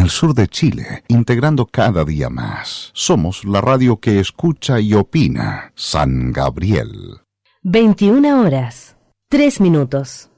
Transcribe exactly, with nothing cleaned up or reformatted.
el sur de Chile, integrando cada día más. Somos la radio que escucha y opina. San Gabriel. veintiuna horas, tres minutos.